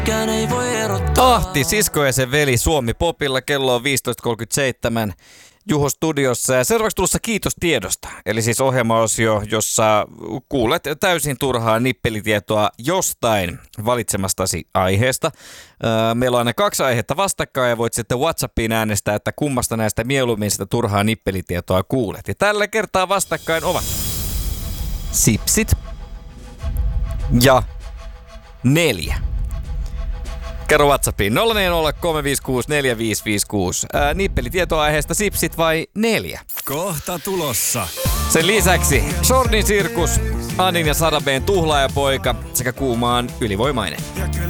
Ahti, sisko ja sen veli Suomi Popilla. Kello on 15.37 Juho studiossa. Ja seuraavaksi tulossa kiitos tiedosta. Eli siis ohjelmaosio, jossa kuulet täysin turhaa nippelitietoa jostain valitsemastasi aiheesta. Meillä on aina 2 aihetta vastakkain ja voit sitten WhatsAppiin äänestää, että kummasta näistä mieluummin sitä turhaa nippelitietoa kuulet. Ja tällä kertaa vastakkain ovat sipsit ja 4. Kerro WhatsAppiin 0403564556. Nippelitietoa aiheesta sipsit vai 4? Kohta tulossa. Sen lisäksi Shortin sirkus, Anin ja Sarabeen tuhlaajapoika sekä Kuumaan ylivoimainen.